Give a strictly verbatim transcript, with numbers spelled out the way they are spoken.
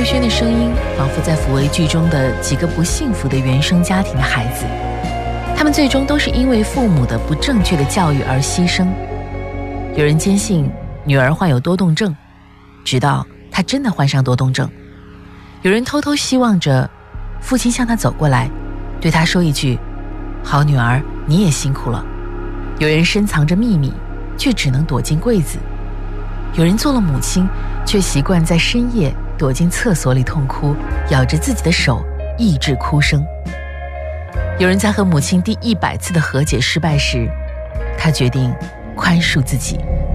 轩的声音仿佛在抚慰剧中的几个不幸福的原生家庭的孩子，他们最终都是因为父母的不正确的教育而牺牲。有人坚信女儿患有多动症，直到她真的患上多动症；有人偷偷希望着父亲向她走过来，对她说一句：好女儿，你也辛苦了。有人深藏着秘密，却只能躲进柜子；有人做了母亲，却习惯在深夜躲进厕所里痛哭，咬着自己的手抑制哭声。有人在和母亲第一百次的和解失败时，他决定宽恕自己，